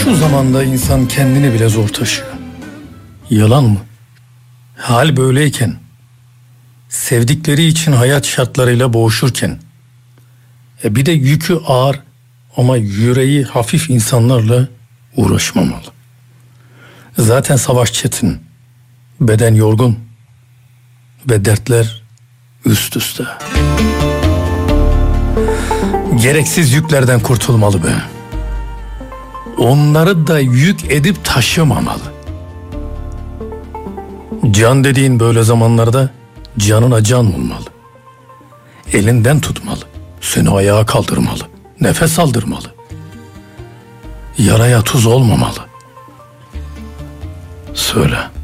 Şu zamanda insan kendini bile zor taşıyor. Yalan mı? Hal böyleyken, sevdikleri için hayat şartlarıyla boğuşurken, bir de yükü ağır ama yüreği hafif insanlarla uğraşmamalı. Zaten savaş çetin, beden yorgun ve dertler üst üste. Gereksiz yüklerden kurtulmalı be. Onları da yük edip taşımamalı. Can dediğin böyle zamanlarda canına can olmalı. Elinden tutmalı. Seni ayağa kaldırmalı. Nefes aldırmalı. Yaraya tuz olmamalı. Söyle.